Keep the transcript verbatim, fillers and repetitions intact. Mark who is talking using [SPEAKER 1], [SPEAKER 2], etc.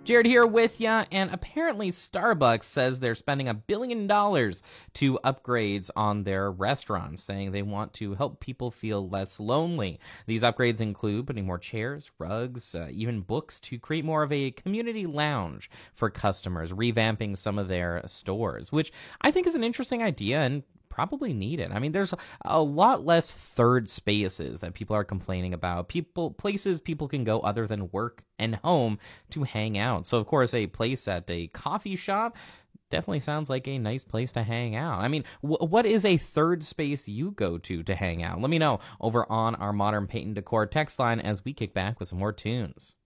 [SPEAKER 1] Jared here with ya, and apparently Starbucks says they're spending a billion dollars to upgrades on their restaurants, saying they want to help people feel less lonely. These upgrades include putting more chairs, rugs, uh, even books to create more of a community lounge for customers, revamping some of their stores, which I think is an interesting idea and probably needed. I mean, there's a lot less third spaces that people are complaining about. People, places people can go other than work and home to hang out. So, of course, a place at a coffee shop definitely sounds like a nice place to hang out. I mean, w- what is a third space you go to to hang out? Let me know over on our Modern Paint and Decor text line as we kick back with some more tunes.